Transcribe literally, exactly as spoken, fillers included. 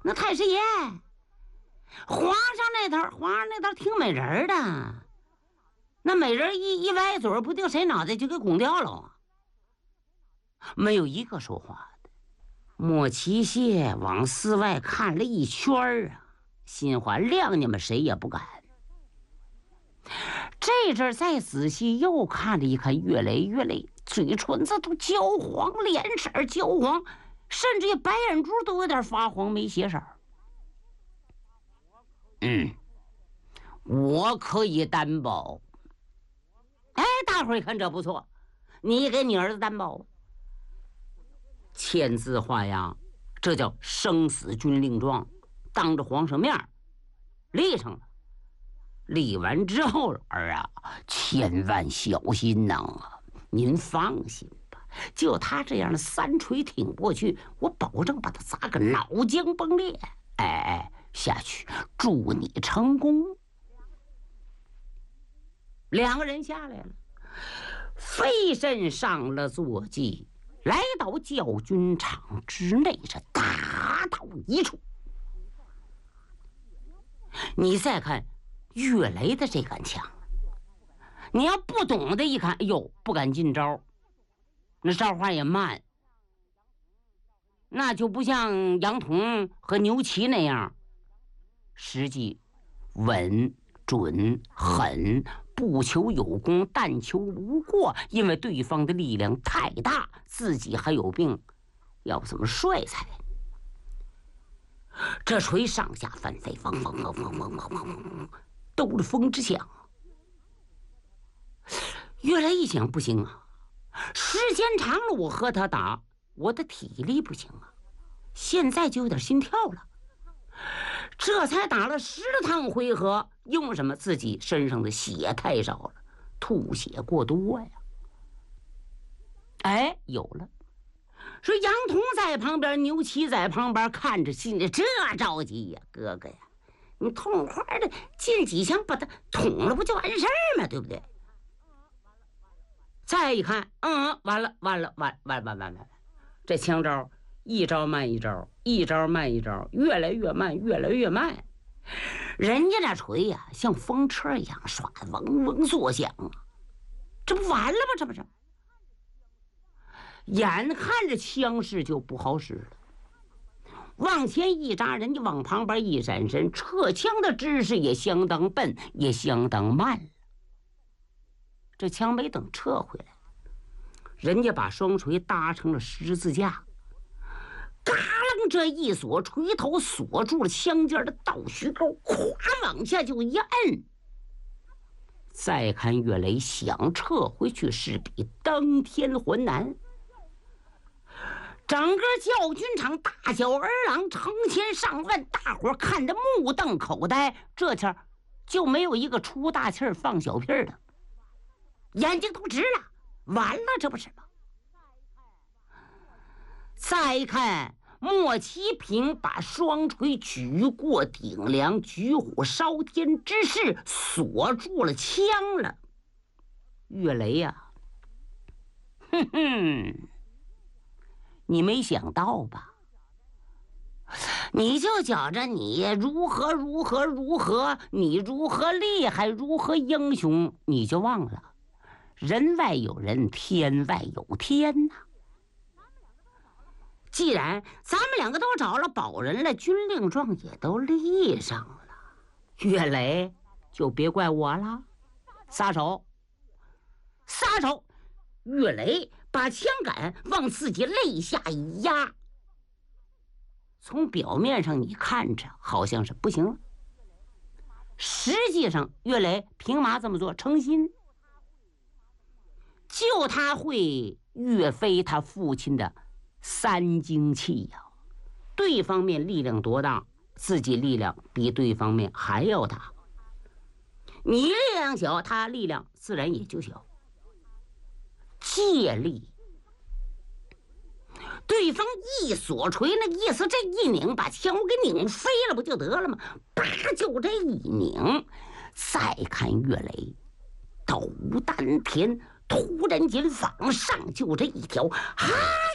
那太师爷，皇上那头，皇上那头挺美人的，那美人一一歪嘴，不定谁脑袋就给拱掉了。没有一个说话的。莫奇谢往寺外看了一圈啊，心话谅你们谁也不敢。这阵再仔细又看了一看岳雷，岳雷嘴唇子都焦黄，脸色焦黄，甚至于白眼珠都有点发黄，没血色。嗯，我可以担保。哎，大伙儿一看这不错，你给你儿子担保。签字画押，这叫生死军令状，当着皇上面立上了。立完之后，儿啊，千万小心呐！您放心吧，就他这样的三锤挺过去，我保证把他砸个脑浆崩裂。哎哎，下去，祝你成功。两个人下来了，飞身上了坐骑，来到教军场之内，这大刀一处。你再看岳雷的这杆枪，你要不懂的一看，哎呦，不敢进招，那招花也慢，那就不像杨彤和牛旗那样，实际稳准狠，不求有功，但求无过。因为对方的力量太大，自己还有病，要不怎么帅才？这锤上下翻飞，嗡嗡嗡嗡嗡嗡嗡，兜了风之响。越来一想，不行啊，时间长了，我和他打，我的体力不行啊，现在就有点心跳了。这才打了十趟回合，用什么？自己身上的血太少了，吐血过多呀。哎，有了。说杨彤在旁边，牛旗在旁边看着，心里这着急呀，哥哥呀，你痛快的进几枪把他捅了，不就完事儿吗？对不对？再一看，嗯，完了，完了，完完完完完，这枪招一招慢一招，一招慢一招，越来越慢，越来越慢。人家那锤呀、啊，像风车一样刷，嗡嗡作响啊，这不完了吗？这不是？眼看着枪势就不好使了，往前一扎，人家往旁边一闪身，撤枪的姿势也相当笨，也相当慢了。这枪没等撤回来，人家把双锤搭成了十字架，嘎楞这一锁，锤头锁住了枪尖的倒须钩，咵往下就一摁。再看岳雷想撤回去，是比登天还难。整个教军场大小儿郎成千上万，大伙看着目瞪口呆，这前就没有一个出大气儿放小屁儿的，眼睛都直了，完了，这不是吗？再看莫其平把双锤举过顶梁，举火烧天之势锁住了枪了。岳雷呀、啊，哼哼，你没想到吧？你就觉着你如何如何如何，你如何厉害，如何英雄，你就忘了人外有人，天外有天呐、啊。既然咱们两个都找了保人了，军令状也都立上了，岳雷就别怪我了，撒手，撒手！岳雷把枪杆往自己肋下一压，从表面上你看着好像是不行了，实际上岳雷凭嘛这么做？诚心。就他会岳飞他父亲的三精气呀、啊，对方面力量多大，自己力量比对方面还要大。你力量小，他力量自然也就小。借力，对方一锁锤，那意思这一拧，把枪给拧飞了，不就得了吗？啪，就这一拧。再看岳雷，斗丹田突然间往上就这一条，哈！